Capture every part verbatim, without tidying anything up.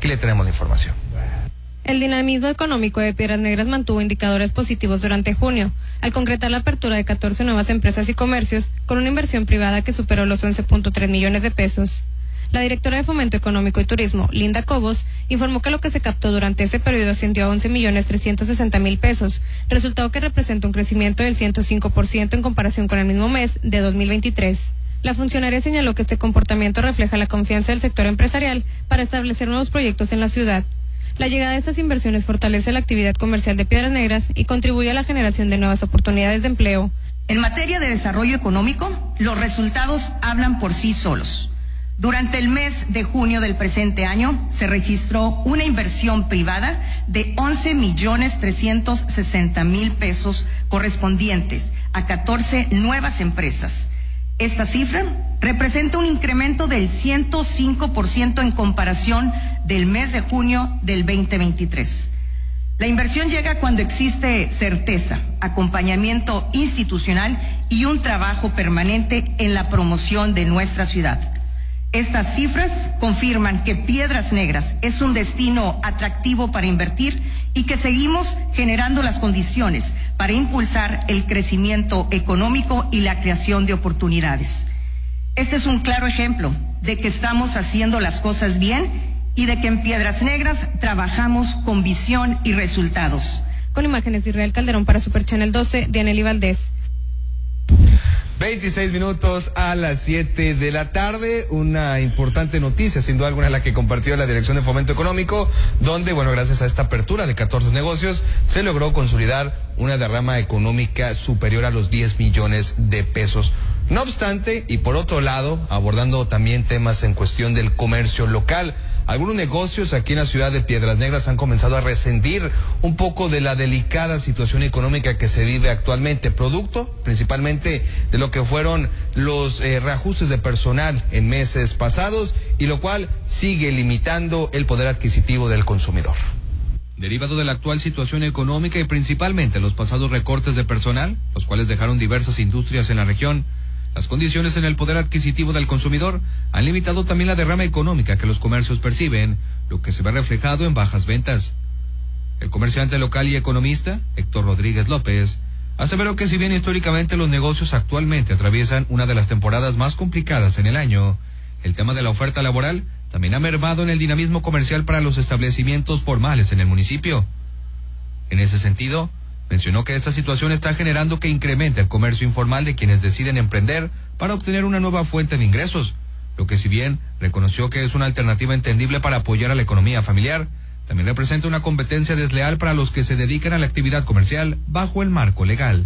Aquí le tenemos la información. El dinamismo económico de Piedras Negras mantuvo indicadores positivos durante junio, al concretar la apertura de catorce nuevas empresas y comercios, con una inversión privada que superó los once punto tres millones de pesos. La directora de Fomento Económico y Turismo, Linda Cobos, informó que lo que se captó durante ese periodo ascendió a once millones trescientos sesenta mil pesos, resultado que representa un crecimiento del ciento cinco por ciento en comparación con el mismo mes de dos mil veintitrés. La funcionaria señaló que este comportamiento refleja la confianza del sector empresarial para establecer nuevos proyectos en la ciudad. La llegada de estas inversiones fortalece la actividad comercial de Piedras Negras y contribuye a la generación de nuevas oportunidades de empleo. En materia de desarrollo económico, los resultados hablan por sí solos. Durante el mes de junio del presente año se registró una inversión privada de once millones trescientos sesenta mil pesos correspondientes a catorce nuevas empresas. Esta cifra representa un incremento del ciento cinco por ciento en comparación del mes de junio del veinte veintitrés. La inversión llega cuando existe certeza, acompañamiento institucional y un trabajo permanente en la promoción de nuestra ciudad. Estas cifras confirman que Piedras Negras es un destino atractivo para invertir y que seguimos generando las condiciones para impulsar el crecimiento económico y la creación de oportunidades. Este es un claro ejemplo de que estamos haciendo las cosas bien y de que en Piedras Negras trabajamos con visión y resultados. Con imágenes de Israel Calderón para Super Channel doce, Dianely Valdés. veintiséis minutos a las siete de la tarde, una importante noticia, sin duda alguna, la que compartió la Dirección de Fomento Económico, donde, bueno, gracias a esta apertura de catorce negocios, se logró consolidar una derrama económica superior a los diez millones de pesos. No obstante, y por otro lado, abordando también temas en cuestión del comercio local, algunos negocios aquí en la ciudad de Piedras Negras han comenzado a resentir un poco de la delicada situación económica que se vive actualmente, producto principalmente de lo que fueron los eh, reajustes de personal en meses pasados, y lo cual sigue limitando el poder adquisitivo del consumidor. Derivado de la actual situación económica y principalmente los pasados recortes de personal, los cuales dejaron diversas industrias en la región, las condiciones en el poder adquisitivo del consumidor han limitado también la derrama económica que los comercios perciben, lo que se ve reflejado en bajas ventas. El comerciante local y economista, Héctor Rodríguez López, aseveró que si bien históricamente los negocios actualmente atraviesan una de las temporadas más complicadas en el año, el tema de la oferta laboral también ha mermado en el dinamismo comercial para los establecimientos formales en el municipio. En ese sentido, mencionó que esta situación está generando que incremente el comercio informal de quienes deciden emprender para obtener una nueva fuente de ingresos, lo que si bien reconoció que es una alternativa entendible para apoyar a la economía familiar, también representa una competencia desleal para los que se dedican a la actividad comercial bajo el marco legal.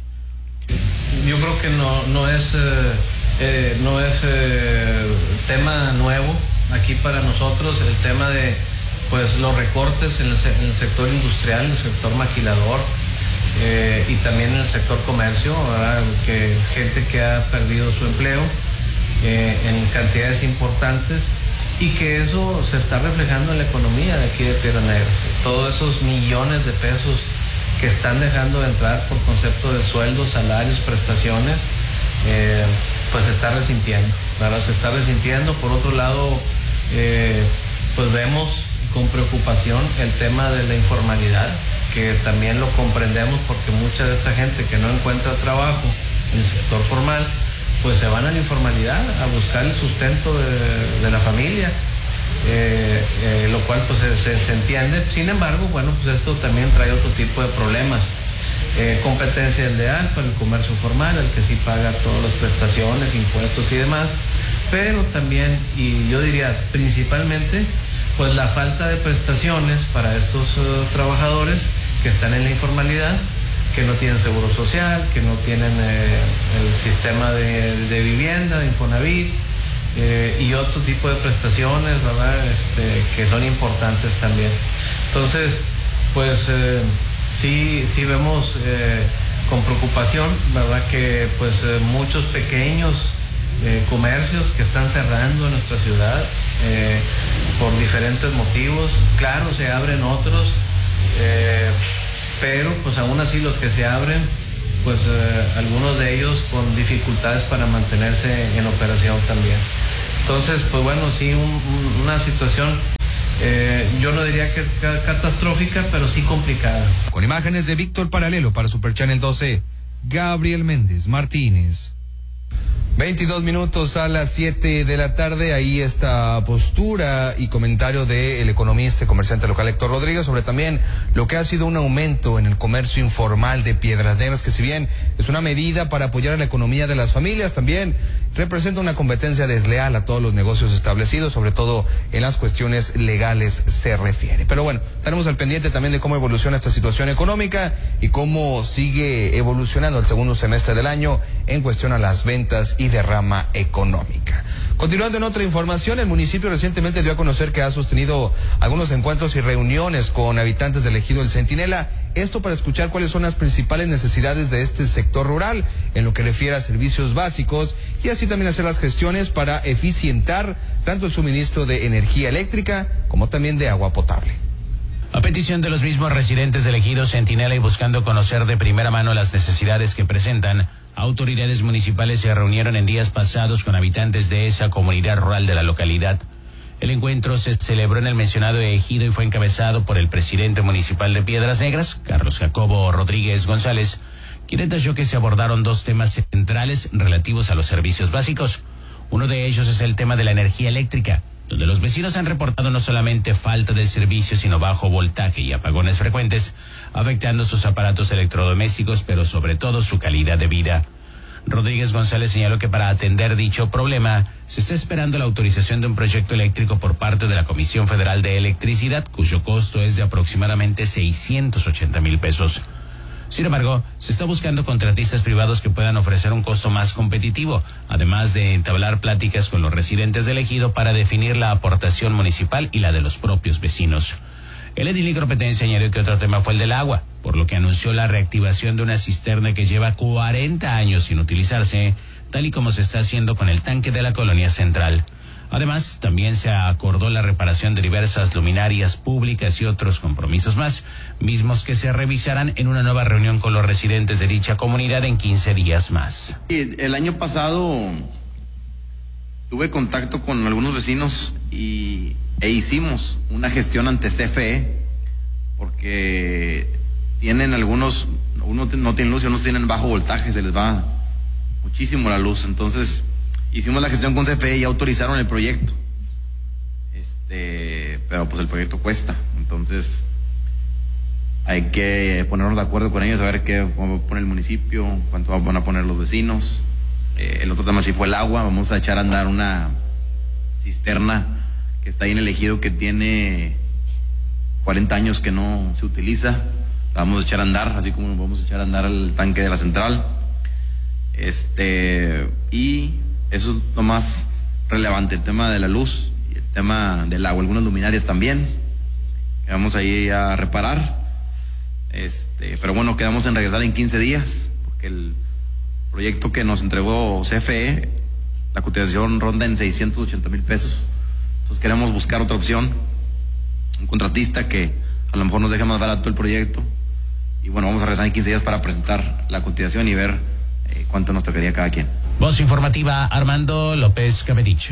Yo creo que no, no es, eh, eh, no es eh, tema nuevo aquí para nosotros, el tema de pues los recortes en el, en el sector industrial, en el sector maquilador, Eh, y también en el sector comercio, ¿verdad? Que gente que ha perdido su empleo eh, en cantidades importantes, y que eso se está reflejando en la economía de aquí de Piedras Negras. Todos esos millones de pesos que están dejando de entrar por concepto de sueldos, salarios, prestaciones, eh, pues se está resintiendo, ¿verdad? Se está resintiendo. Por otro lado, eh, pues vemos con preocupación el tema de la informalidad, que también lo comprendemos porque mucha de esta gente que no encuentra trabajo en el sector formal, pues se van a la informalidad a buscar el sustento de, de la familia, eh, eh, lo cual pues se, se, se entiende. Sin embargo, bueno, pues esto también trae otro tipo de problemas. Eh, competencia desleal para el comercio formal, el que sí paga todas las prestaciones, impuestos y demás, pero también, y yo diría principalmente, pues la falta de prestaciones para estos uh, trabajadores que están en la informalidad, que no tienen seguro social, que no tienen eh, el sistema de, de vivienda, de Infonavit, eh, y otro tipo de prestaciones, ¿verdad? Este, que son importantes también. Entonces, pues eh, sí, sí vemos eh, con preocupación, ¿verdad? Que pues eh, muchos pequeños eh, comercios que están cerrando en nuestra ciudad eh, por diferentes motivos. Claro, se abren otros, eh, pero pues aún así los que se abren, pues eh, algunos de ellos con dificultades para mantenerse en operación también. Entonces, pues bueno, sí, un, un, una situación eh, yo no diría que catastrófica, pero sí complicada. Con imágenes de Víctor Paralelo para Super Channel doce, Gabriel Méndez Martínez. veintidós minutos a las siete de la tarde, ahí esta postura y comentario del economista y comerciante local Héctor Rodríguez sobre también lo que ha sido un aumento en el comercio informal de Piedras Negras, que si bien es una medida para apoyar a la economía de las familias, también representa una competencia desleal a todos los negocios establecidos, sobre todo en las cuestiones legales se refiere. Pero bueno, estaremos al pendiente también de cómo evoluciona esta situación económica y cómo sigue evolucionando el segundo semestre del año en cuestión a las ventas y derrama económica. Continuando en otra información, el municipio recientemente dio a conocer que ha sostenido algunos encuentros y reuniones con habitantes del ejido El Centinela, esto para escuchar cuáles son las principales necesidades de este sector rural en lo que refiere a servicios básicos y así también hacer las gestiones para eficientar tanto el suministro de energía eléctrica como también de agua potable. A petición de los mismos residentes del ejido Centinela y buscando conocer de primera mano las necesidades que presentan, autoridades municipales se reunieron en días pasados con habitantes de esa comunidad rural de la localidad. El encuentro se celebró en el mencionado ejido y fue encabezado por el presidente municipal de Piedras Negras, Carlos Jacobo Rodríguez González, quien detalló que se abordaron dos temas centrales relativos a los servicios básicos. Uno de ellos es el tema de la energía eléctrica, donde los vecinos han reportado no solamente falta de servicio, sino bajo voltaje y apagones frecuentes, afectando sus aparatos electrodomésticos, pero sobre todo su calidad de vida. Rodríguez González señaló que para atender dicho problema se está esperando la autorización de un proyecto eléctrico por parte de la Comisión Federal de Electricidad, cuyo costo es de aproximadamente seiscientos ochenta mil pesos. Sin embargo, se está buscando contratistas privados que puedan ofrecer un costo más competitivo, además de entablar pláticas con los residentes del ejido para definir la aportación municipal y la de los propios vecinos. El edil Incompetencia añadió que otro tema fue el del agua, por lo que anunció la reactivación de una cisterna que lleva cuarenta años sin utilizarse, tal y como se está haciendo con el tanque de la colonia central. Además, también se acordó la reparación de diversas luminarias públicas y otros compromisos más, mismos que se revisarán en una nueva reunión con los residentes de dicha comunidad en quince días más. El año pasado tuve contacto con algunos vecinos y, e hicimos una gestión ante C F E, porque tienen algunos, unos no tienen luz y unos tienen bajo voltaje, se les va muchísimo la luz, entonces hicimos la gestión con C F E y autorizaron el proyecto, este, pero pues el proyecto cuesta, entonces hay que ponernos de acuerdo con ellos, a ver qué va a poner el municipio, cuánto van a poner los vecinos. Eh, el otro tema sí fue el agua, vamos a echar a andar una cisterna que está ahí en el ejido que tiene cuarenta años que no se utiliza, la vamos a echar a andar, así como vamos a echar a andar el tanque de la central, este, y eso es lo más relevante, el tema de la luz y el tema del agua, algunas luminarias también, que vamos ahí a reparar, este, pero bueno, quedamos en regresar en quince días, porque el proyecto que nos entregó C F E, la cotización ronda en seiscientos ochenta mil pesos, entonces queremos buscar otra opción, un contratista que a lo mejor nos deje más barato el proyecto, y bueno, vamos a regresar en quince días para presentar la cotización y ver eh, cuánto nos tocaría cada quien. Voz informativa, Armando López Cabericho.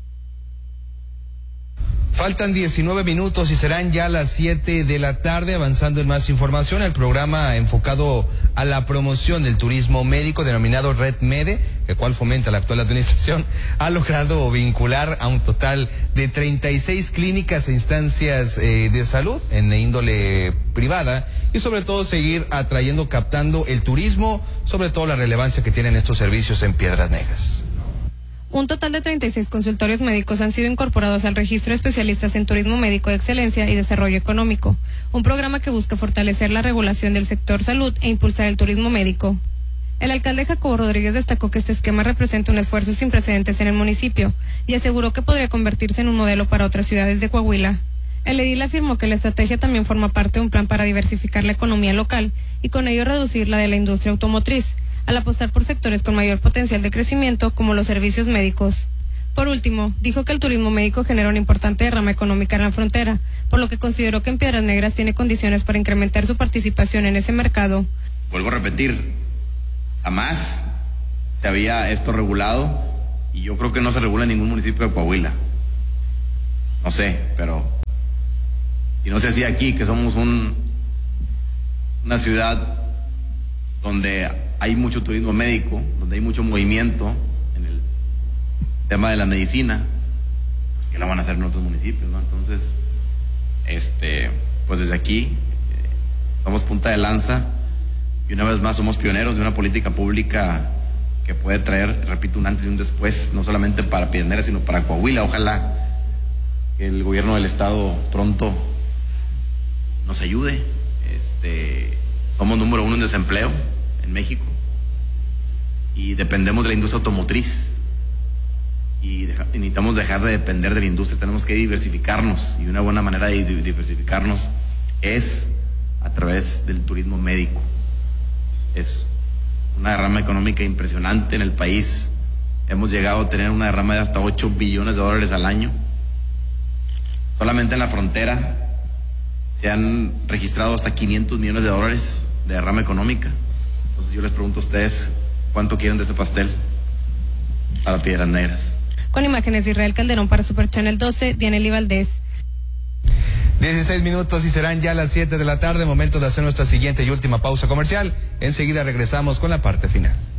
Faltan diecinueve minutos y serán ya las siete de la tarde, avanzando en más información. El programa enfocado a la promoción del turismo médico denominado Red Mede, el cual fomenta la actual administración, ha logrado vincular a un total de treinta y seis clínicas e instancias eh, de salud en índole privada y sobre todo seguir atrayendo, captando el turismo, sobre todo la relevancia que tienen estos servicios en Piedras Negras. Un total de treinta y seis consultorios médicos han sido incorporados al registro de especialistas en turismo médico de excelencia y desarrollo económico, un programa que busca fortalecer la regulación del sector salud e impulsar el turismo médico. El alcalde Jacobo Rodríguez destacó que este esquema representa un esfuerzo sin precedentes en el municipio y aseguró que podría convertirse en un modelo para otras ciudades de Coahuila. El edil afirmó que la estrategia también forma parte de un plan para diversificar la economía local y con ello reducir la de la industria automotriz, al apostar por sectores con mayor potencial de crecimiento como los servicios médicos. Por último, dijo que el turismo médico genera una importante derrama económica en la frontera, por lo que consideró que en Piedras Negras tiene condiciones para incrementar su participación en ese mercado. Vuelvo a repetir, jamás se había esto regulado y yo creo que no se regula en ningún municipio de Coahuila. No sé, pero Y no sé si aquí, que somos un, una ciudad donde hay mucho turismo médico, donde hay mucho movimiento en el tema de la medicina, pues ¿qué la van a hacer en otros municipios, no? Entonces, este, pues desde aquí eh, somos punta de lanza y una vez más somos pioneros de una política pública que puede traer, repito, un antes y un después, no solamente para Piedras Negras, sino para Coahuila. Ojalá que el gobierno del estado pronto nos ayude. Este, somos número uno en desempleo en México y dependemos de la industria automotriz y, deja, y necesitamos dejar de depender de la industria. Tenemos que diversificarnos y una buena manera de diversificarnos es a través del turismo médico. Es una derrama económica impresionante en el país. Hemos llegado a tener una derrama de hasta ocho billones de dólares al año. Solamente en la frontera se han registrado hasta quinientos millones de dólares de derrama económica. Entonces yo les pregunto a ustedes, ¿cuánto quieren de este pastel para Piedras Negras? Con imágenes de Israel Calderón para Super Channel doce, Dianely Valdés. dieciséis minutos y serán ya las siete de la tarde, momento de hacer nuestra siguiente y última pausa comercial. Enseguida regresamos con la parte final.